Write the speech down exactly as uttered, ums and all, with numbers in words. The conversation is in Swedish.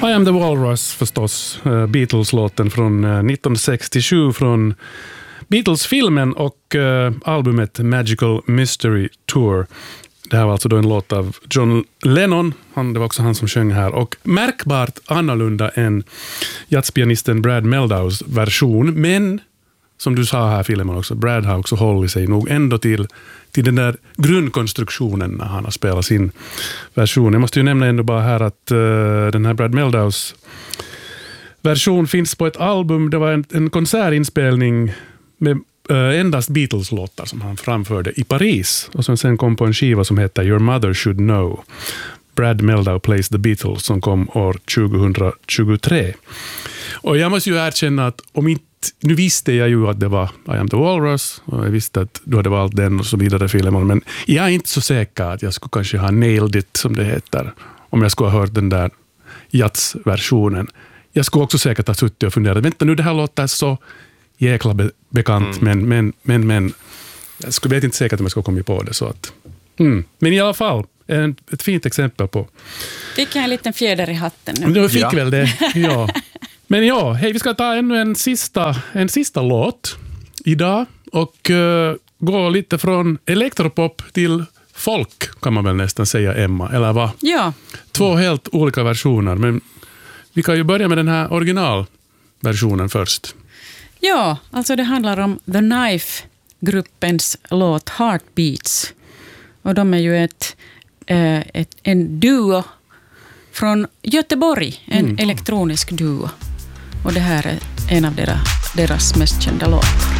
I am the Walrus förstås, uh, Beatles-låten från uh, nittonhundrasextiosju från Beatles-filmen och uh, albumet Magical Mystery Tour. Det här var alltså då en låt av John Lennon, han, det var också han som sjöng här, och märkbart annorlunda än jazzpianisten Brad Meldows version, men som du sa här filmen också, Brad har också hållit sig nog ändå till, till den där grundkonstruktionen när han har spelat sin version. Jag måste ju nämna ändå bara här att uh, den här Brad Meldows version finns på ett album, det var en, en konsertinspelning med uh, endast Beatles-låtar som han framförde i Paris och som sen kom på en skiva som heter Your Mother Should Know. Brad Meldow Plays the Beatles som kom år tjugohundratjugotre. Och jag måste ju erkänna att om inte, nu visste jag ju att det var I am the Walrus och jag visste att du hade valt den och så vidare filmen, men jag är inte så säker att jag skulle kanske ha nailed it som det heter om jag skulle ha hört den där jazzversionen. Jag skulle också säkert ha suttit och funderat, vänta nu, det här låter så jäkla be- bekant, mm. men, men, men, men jag skulle vet inte säkert om jag skulle komma på det så att, mm. men i alla fall en, ett fint exempel på. Fick jag en liten fjäder i hatten nu? Du fick ja. väl det, ja. Men ja, hej, vi ska ta ännu en sista, en sista låt idag och uh, gå lite från elektropop till folk kan man väl nästan säga, Emma, eller vad? Ja. Två helt olika versioner, men vi kan ju börja med den här originalversionen först. Ja, alltså det handlar om The Knife-gruppens låt Heartbeats. Och de är ju ett, eh, ett, en duo från Göteborg, en mm. elektronisk duo. Och det här är en av deras, deras mest kända låtar.